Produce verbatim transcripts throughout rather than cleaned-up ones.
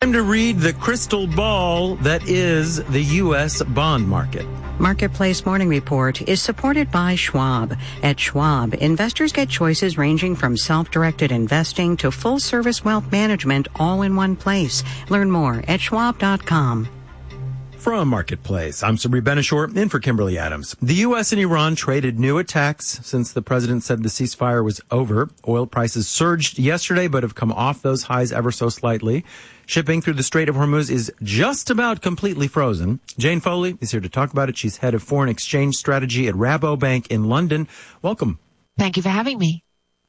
Time to read the crystal ball that is the U S bond market. Marketplace Morning Report is supported by Schwab. At Schwab, investors get choices ranging from self-directed investing to full-service wealth management all in one place. Learn more at schwab dot com. From Marketplace, I'm Sabri Benishore, in for Kimberly Adams. The U S and Iran traded new attacks since the president said the ceasefire was over. Oil prices surged yesterday, but have come off those highs ever so slightly. Shipping through the Strait of Hormuz is just about completely frozen. Jane Foley is here to talk about it. She's head of foreign exchange strategy at Rabobank in London. Welcome. Thank you for having me.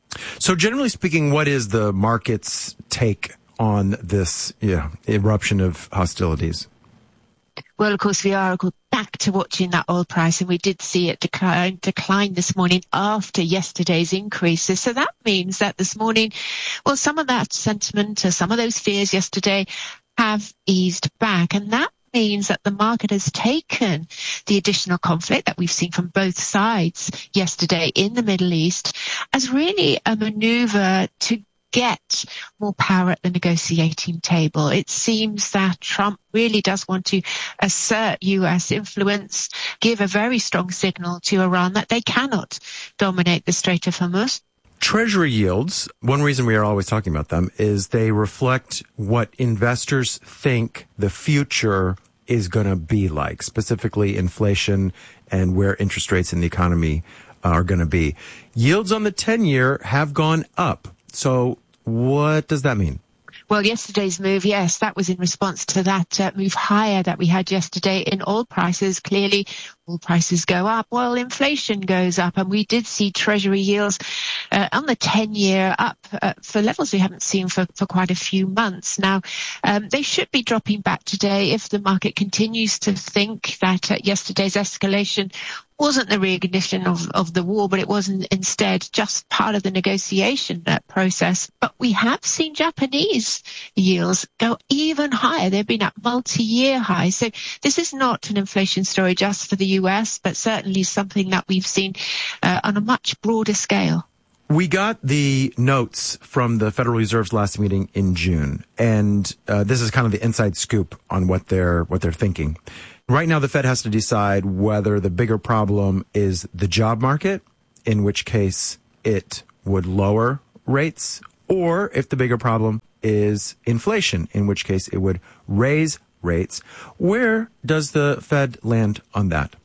So generally speaking, what is the market's take on this yeah, eruption of hostilities? Well, of course, we are back to watching that oil price, and we did see it decline, decline this morning after yesterday's increases. So that means that this morning, well, some of that sentiment or some of those fears yesterday have eased back. And that means that the market has taken the additional conflict that we've seen from both sides yesterday in the Middle East as really a maneuver to get more power at the negotiating table. It seems that Trump really does want to assert U S influence, give a very strong signal to Iran that they cannot dominate the Strait of Hormuz. Treasury yields, one reason we are always talking about them is they reflect what investors think the future is going to be like, specifically inflation and where interest rates in the economy are going to be. Yields on the ten-year have gone up. So what does that mean? Well, yesterday's move, yes, that was in response to that uh, move higher that we had yesterday in oil prices. Clearly, oil prices go up, oil inflation goes up, and we did see Treasury yields uh, on the ten-year up uh, for levels we haven't seen for, for quite a few months. Now, um, they should be dropping back today if the market continues to think that uh, yesterday's escalation wasn't the reignition of, of the war, but it was instead just part of the negotiation that process. But we have seen Japanese yields go even higher. They've been at multi-year highs. So this is not an inflation story just for the U S, but certainly something that we've seen uh, on a much broader scale. We got the notes from the Federal Reserve's last meeting in June, and uh, this is kind of the inside scoop on what they're what they're thinking. Right now, the Fed has to decide whether the bigger problem is the job market, in which case it would lower rates, or if the bigger problem is inflation, in which case it would raise rates. Where does the Fed land on that?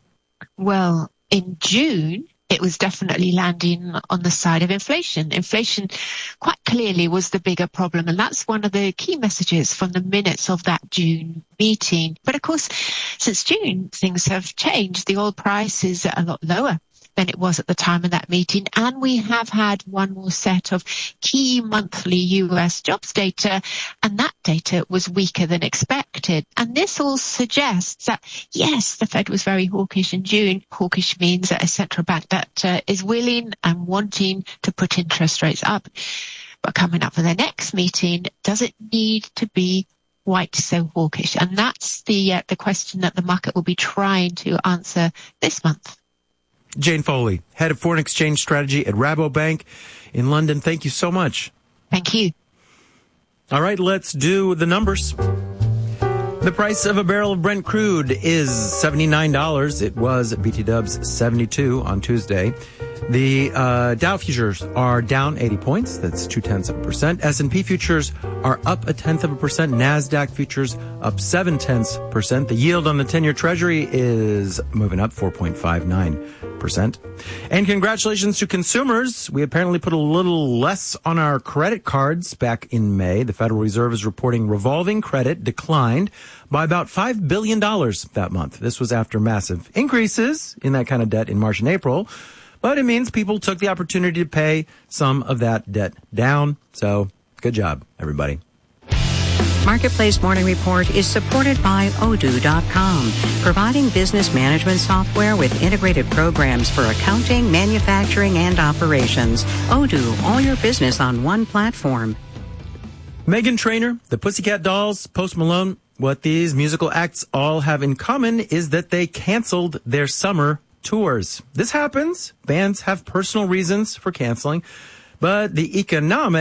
Well, in June, it was definitely landing on the side of inflation. Inflation quite clearly was the bigger problem, and that's one of the key messages from the minutes of that June meeting. But of course, since June, things have changed. The oil price is a lot lower than it was at the time of that meeting, and we have had one more set of key monthly U S jobs data, and that data was weaker than expected. And this all suggests that, yes, the Fed was very hawkish in June. Hawkish means that a central bank that uh, is willing and wanting to put interest rates up. But coming up for their next meeting, does it need to be quite so hawkish? And that's the uh, the question that the market will be trying to answer this month. Jane Foley, head of foreign exchange strategy at Rabobank in London. Thank you so much. Thank you. All right, let's do the numbers. The price of a barrel of Brent crude is seventy-nine dollars. It was B T Dubs seventy-two on Tuesday. The uh, Dow futures are down eighty points. That's two-tenths of a percent. S and P futures are up a tenth of a percent. NASDAQ futures up seven-tenths percent. The yield on the ten-year Treasury is moving up four point five nine percent. And congratulations to consumers. We apparently put a little less on our credit cards back in May. The Federal Reserve is reporting revolving credit declined by about five billion dollars that month. This was after massive increases in that kind of debt in March and April. But it means people took the opportunity to pay some of that debt down. So good job, everybody. Marketplace Morning Report is supported by Odoo dot com, providing business management software with integrated programs for accounting, manufacturing, and operations. Odoo, all your business on one platform. Meghan Trainor, the Pussycat Dolls, Post Malone, what these musical acts all have in common is that they canceled their summer tours. This happens. Bands have personal reasons for canceling, but the economics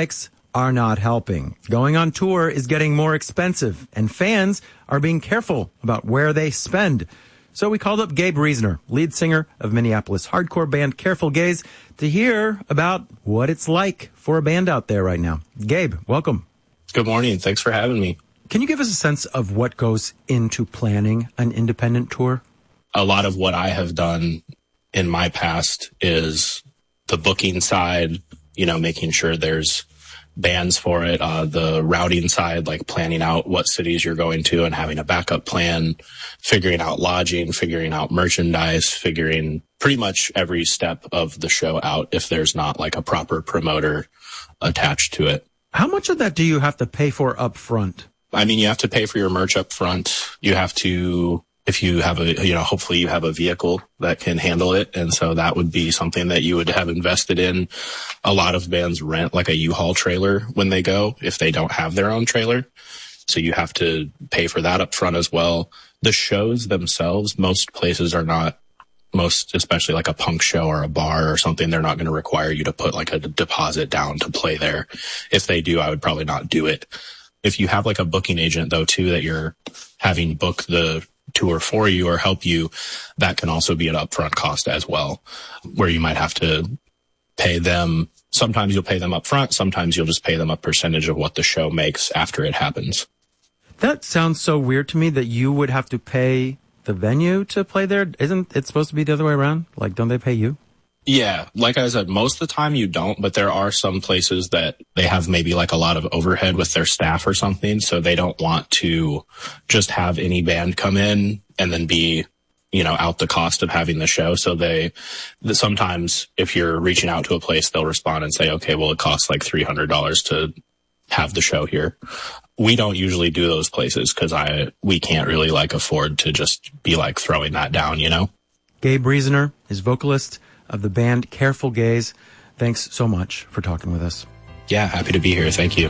are not helping. Going on tour is getting more expensive, and fans are being careful about where they spend. So we called up Gabe Reasoner, lead singer of Minneapolis hardcore band Careful Gaze, to hear about what it's like for a band out there right now. Gabe, welcome. Good morning. Thanks for having me. Can you give us a sense of what goes into planning an independent tour? A lot of what I have done in my past is the booking side, you know, making sure there's bands for it, uh, the routing side, like planning out what cities you're going to and having a backup plan, figuring out lodging, figuring out merchandise, figuring pretty much every step of the show out if there's not like a proper promoter attached to it. How much of that do you have to pay for up front? I mean, you have to pay for your merch up front. You have to, if you have a, you know, hopefully you have a vehicle that can handle it. And so that would be something that you would have invested in. A lot of bands rent like a U-Haul trailer when they go, if they don't have their own trailer. So you have to pay for that up front as well. The shows themselves, most places are not, most, especially like a punk show or a bar or something, they're not going to require you to put like a deposit down to play there. If they do, I would probably not do it. If you have like a booking agent though, too, that you're having book the tour for you or help you, that can also be an upfront cost as well, where you might have to pay them. Sometimes you'll pay them up front. Sometimes you'll just pay them a percentage of what the show makes after it happens. That sounds so weird to me that you would have to pay the venue to play there. Isn't it supposed to be the other way around? Like, don't they pay you? Yeah, like I said, most of the time you don't, but there are some places that they have maybe like a lot of overhead with their staff or something, so they don't want to just have any band come in and then be, you know, out the cost of having the show. So they, sometimes if you're reaching out to a place, they'll respond and say, okay, well, it costs like three hundred dollars to have the show here. We don't usually do those places because I, we can't really like afford to just be like throwing that down, you know? Gabe Reasoner is vocalist of the band Careful Gaze. Thanks so much for talking with us. Yeah, happy to be here. Thank you.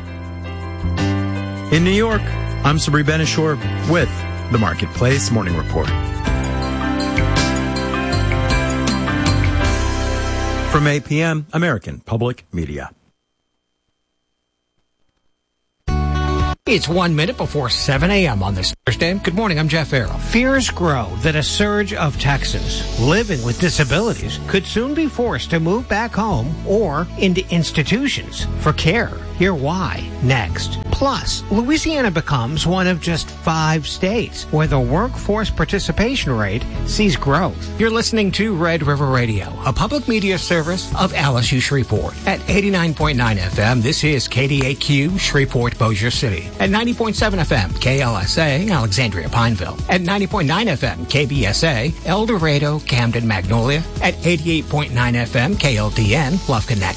In New York, I'm Sabri Ben-Achour with the Marketplace Morning Report. From eight p.m., American Public Media. It's one minute before seven a.m. on this Thursday. Good morning, I'm Jeff Farrell. Fears grow that a surge of Texans living with disabilities could soon be forced to move back home or into institutions for care. Hear why next. Plus, Louisiana becomes one of just five states where the workforce participation rate sees growth. You're listening to Red River Radio, a public media service of L S U Shreveport. At eighty-nine point nine F M, this is K D A Q, Shreveport, Bossier City. At ninety point seven F M, K L S A, Alexandria, Pineville. At ninety point nine F M, K B S A, El Dorado, Camden, Magnolia. At eighty-eight point nine F M, K L D N, Bluff Connect.